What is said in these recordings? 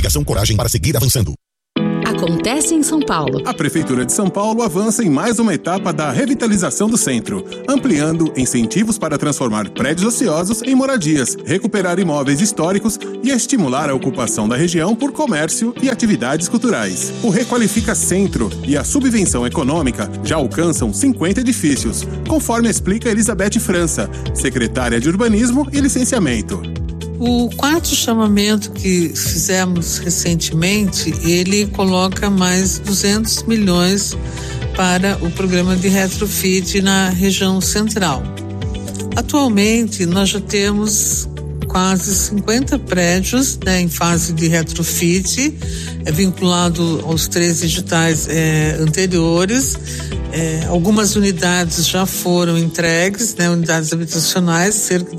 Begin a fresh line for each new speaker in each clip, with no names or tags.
Dedicação, coragem para seguir avançando.
Acontece em São Paulo.
A Prefeitura de São Paulo avança em mais uma etapa da revitalização do centro, ampliando incentivos para transformar prédios ociosos em moradias, recuperar imóveis históricos e estimular a ocupação da região por comércio e atividades culturais. O Requalifica Centro e a subvenção econômica já alcançam 50 edifícios, conforme explica Elizabeth França, secretária de Urbanismo e Licenciamento.
O quarto chamamento que fizemos recentemente, ele coloca mais 200 milhões para o programa de retrofit na região central. Atualmente, nós já temos quase 50 prédios, em fase de retrofit, vinculado aos 3 editais anteriores. Algumas unidades já foram entregues, unidades habitacionais, cerca de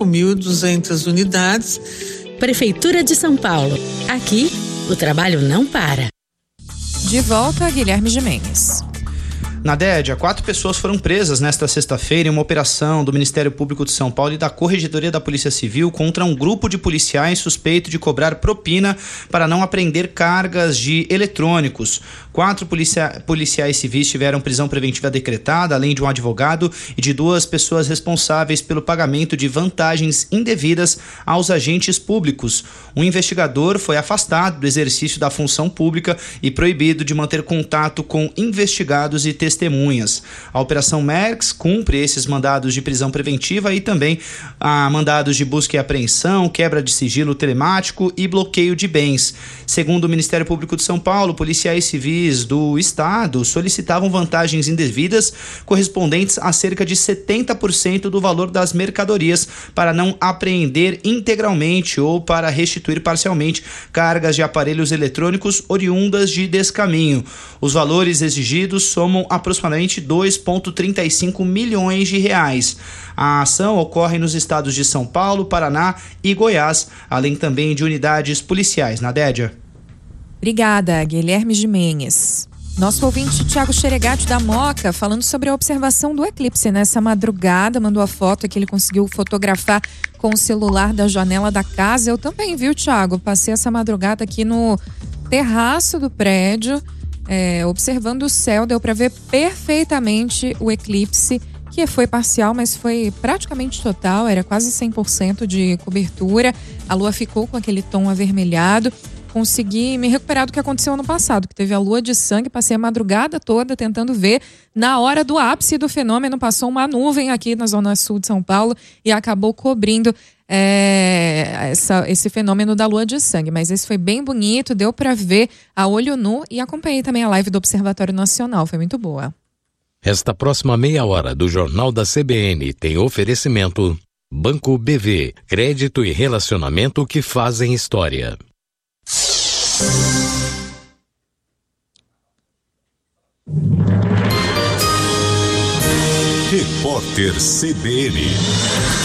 5.200 unidades.
Prefeitura de São Paulo. Aqui, o trabalho não para.
De volta, Guilherme Gimenez.
Na Dédia, 4 pessoas foram presas nesta sexta-feira em uma operação do Ministério Público de São Paulo e da Corregedoria da Polícia Civil contra um grupo de policiais suspeito de cobrar propina para não apreender cargas de eletrônicos. 4 policiais civis tiveram prisão preventiva decretada, além de um advogado e de 2 pessoas responsáveis pelo pagamento de vantagens indevidas aos agentes públicos. Um investigador foi afastado do exercício da função pública e proibido de manter contato com investigados e testemunhas. A Operação Merx cumpre esses mandados de prisão preventiva e também mandados de busca e apreensão, quebra de sigilo telemático e bloqueio de bens. Segundo o Ministério Público de São Paulo, policiais civis do Estado solicitavam vantagens indevidas correspondentes a cerca de 70% do valor das mercadorias para não apreender integralmente ou para restituir parcialmente cargas de aparelhos eletrônicos oriundas de descaminho. Os valores exigidos somam aproximadamente 2,35 milhões de reais. A ação ocorre nos estados de São Paulo, Paraná e Goiás, além também de unidades policiais. Nadédia.
Obrigada, Guilherme Gimenez. Nosso ouvinte Thiago Xeregatti da Moca, falando sobre a observação do eclipse nessa madrugada, mandou a foto que ele conseguiu fotografar com o celular da janela da casa. Eu também, viu, Thiago? Passei essa madrugada aqui no terraço do prédio, observando o céu, deu para ver perfeitamente o eclipse, que foi parcial, mas foi praticamente total, era quase 100% de cobertura. A lua ficou com aquele tom avermelhado. Consegui me recuperar do que aconteceu ano passado, que teve a lua de sangue, passei a madrugada toda tentando ver. Na hora do ápice do fenômeno, passou uma nuvem aqui na zona sul de São Paulo e acabou cobrindo esse fenômeno da lua de sangue. Mas esse foi bem bonito, deu para ver a olho nu e acompanhei também a live do Observatório Nacional, foi muito boa.
Esta próxima meia hora do Jornal da CBN tem oferecimento Banco BV, crédito e relacionamento que fazem história.
Repórter CBN.